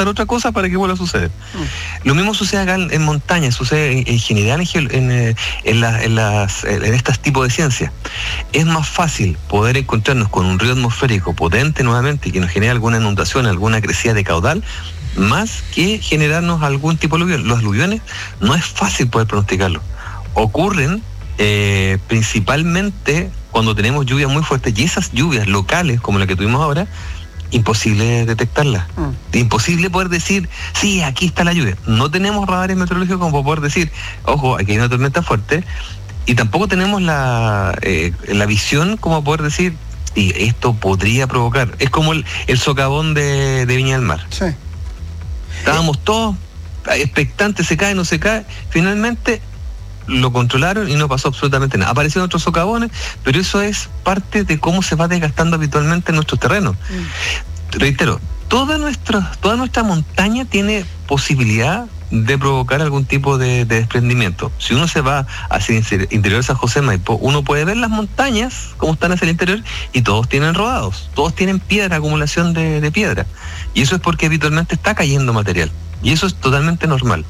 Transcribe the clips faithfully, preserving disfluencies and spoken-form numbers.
pasar otra cosa para que vuelva a suceder. Mm. Lo mismo sucede acá en, en montañas, sucede en, en general en, en, en, la, en, las, en estos tipos de ciencias. Es más fácil poder encontrarnos con un río atmosférico potente nuevamente y que nos genere alguna inundación, alguna crecida de caudal, más que generarnos algún tipo de aluvión. Los aluviones no es fácil poder pronosticarlos. Ocurren eh, principalmente cuando tenemos lluvias muy fuertes, y esas lluvias locales, como la que tuvimos ahora, imposible detectarlas. Mm. Imposible poder decir, sí, aquí está la lluvia. No tenemos radares meteorológicos como para poder decir, ojo, aquí hay una tormenta fuerte, y tampoco tenemos la, eh, la visión como poder decir, sí, esto podría provocar. Es como el, el socavón de, de Viña del Mar. Sí. Estábamos todos expectantes, se cae, no se cae. Finalmente lo controlaron y no pasó absolutamente nada. Aparecieron otros socavones, pero eso es parte de cómo se va desgastando habitualmente nuestros terrenos. Mm. Reitero, toda nuestra, toda nuestra montaña tiene posibilidad de provocar algún tipo de, de desprendimiento. Si uno se va hacia el interior de San José Maipo, uno puede ver las montañas como están hacia el interior y todos tienen rodados, todos tienen piedra, acumulación de, de piedra. Y eso es porque habitualmente está cayendo material. Y eso es totalmente normal.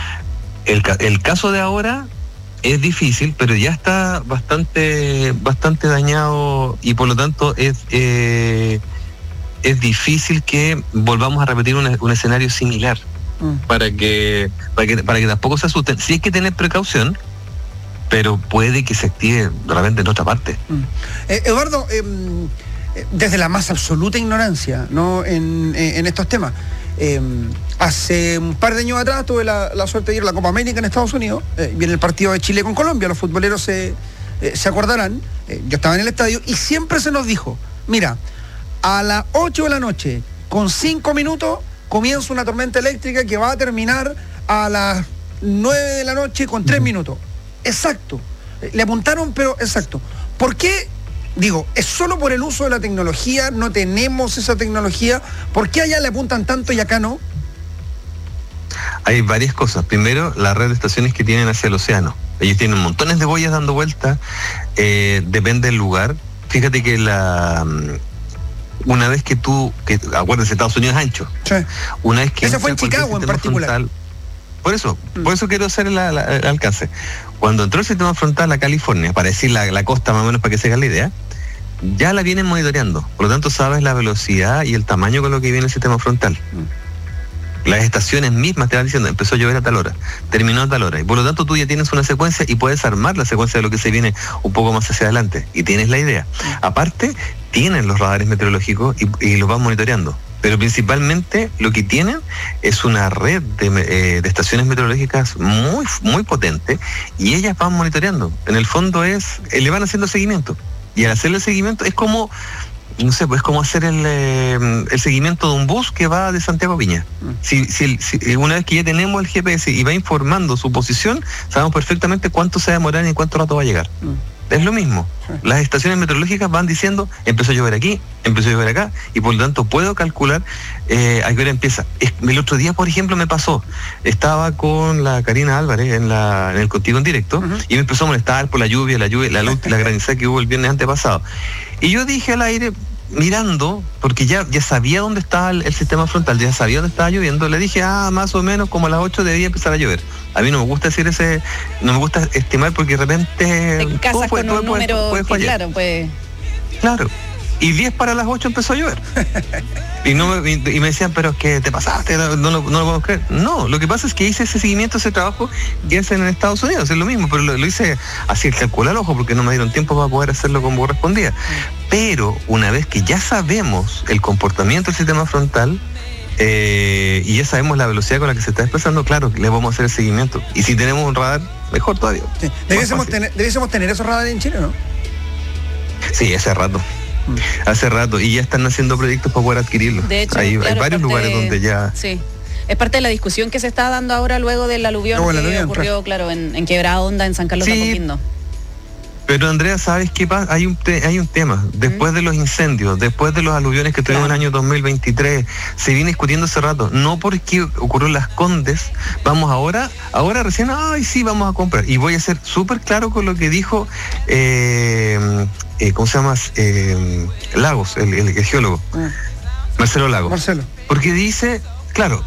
El, el caso de ahora es difícil, pero ya está bastante bastante dañado y por lo tanto es eh, es difícil que volvamos a repetir un, un escenario similar mm. para que para que para que tampoco se asusten. Sí hay que tener precaución, pero puede que se active de repente en otra parte. Mm. Eh, Eduardo, eh, desde la más absoluta ignorancia, ¿no? en, en estos temas. Eh, hace un par de años atrás tuve la, la suerte de ir a la Copa América en Estados Unidos, eh, viene el partido de Chile con Colombia, los futboleros se, eh, se acordarán, eh, yo estaba en el estadio y siempre se nos dijo, mira, a las ocho de la noche, con cinco minutos, comienza una tormenta eléctrica que va a terminar a las nueve de la noche con tres minutos. Exacto, le apuntaron, pero exacto. ¿Por qué? Digo, ¿es solo por el uso de la tecnología? ¿No tenemos esa tecnología? ¿Por qué allá le apuntan tanto y acá no? Hay varias cosas. Primero, la red de estaciones que tienen hacia el océano. Ellos tienen montones de boyas dando vueltas. Eh, depende del lugar. Fíjate que la una vez que tú, que acuérdense, Estados Unidos es ancho. Sí. Una vez que ese fue en Chicago en particular. Frontal, por eso, mm. por eso quiero hacer la, la, el alcance. Cuando entró el sistema frontal a California, para decir la, la costa más o menos para que se haga la idea, ya la vienen monitoreando. Por lo tanto, sabes la velocidad y el tamaño con lo que viene el sistema frontal. Mm. Las estaciones mismas te van diciendo, empezó a llover a tal hora, terminó a tal hora. Y por lo tanto, tú ya tienes una secuencia y puedes armar la secuencia de lo que se viene un poco más hacia adelante. Y tienes la idea. Mm. Aparte, tienen los radares meteorológicos y, y los van monitoreando. Pero principalmente lo que tienen es una red de, eh, de estaciones meteorológicas muy, muy potente y ellas van monitoreando. En el fondo es, eh, le van haciendo seguimiento. Y al hacerle el seguimiento es como, no sé, pues es como hacer el, eh, el seguimiento de un bus que va de Santiago a Viña. Mm. Si, si, si una vez que ya tenemos el G P S y va informando su posición, sabemos perfectamente cuánto se va a demorar y en cuánto rato va a llegar. Mm. Es lo mismo. Las estaciones meteorológicas van diciendo, empezó a llover aquí, empezó a llover acá, y por lo tanto puedo calcular eh, a qué hora empieza. El otro día, por ejemplo, me pasó, estaba con la Karina Álvarez en, la, en el Contigo en Directo, uh-huh. y me empezó a molestar por la lluvia, la lluvia, la luz, la granizada que hubo el viernes antepasado. Y yo dije al aire, mirando, porque ya, ya sabía dónde estaba el, el sistema frontal, ya sabía dónde estaba lloviendo, le dije, ah, más o menos como a las ocho debía empezar a llover. A mí no me gusta decir ese, no me gusta estimar porque de repente... Te casas con un número puede, puede que claro, puede... Claro, y diez para las ocho empezó a llover. y, no me, y, y me decían, pero es que te pasaste, no, no, no lo podemos creer. No, lo que pasa es que hice ese seguimiento, ese trabajo que hacen en Estados Unidos, es lo mismo, pero lo, lo hice así, el calcular al ojo, porque no me dieron tiempo para poder hacerlo como correspondía. Pero una vez que ya sabemos el comportamiento del sistema frontal, eh, y ya sabemos la velocidad con la que se está desplazando, claro, le vamos a hacer el seguimiento. Y si tenemos un radar, mejor todavía. Sí. Debiésemos, tener, debiésemos tener esos radares en Chile, ¿no? Sí, hace rato. Mm. Hace rato. Y ya están haciendo proyectos para poder adquirirlo. De hecho, hay, claro, hay varios lugares de, donde ya... Sí. Es parte de la discusión que se está dando ahora luego del aluvión no, que aluvión, ocurrió, claro, en, en Quebrada Honda, en San Carlos de Apoquindo. Pero Andrea, ¿sabes qué pasa? Hay un te- hay un tema. Después de los incendios, después de los aluviones que tuvimos claro. en el año dos mil veintitrés, se viene discutiendo hace rato. No porque ocurrió en Las Condes, vamos ahora, ahora recién, ay sí, vamos a comprar. Y voy a ser súper claro con lo que dijo, eh, eh, ¿cómo se llama? Eh, Lagos, el, el, el geólogo. Ah. Marcelo Lagos. Marcelo. Porque dice, claro,